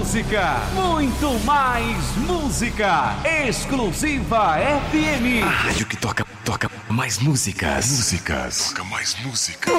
música, muito mais música. Exclusiva FM. A rádio que toca mais músicas. Toca mais música.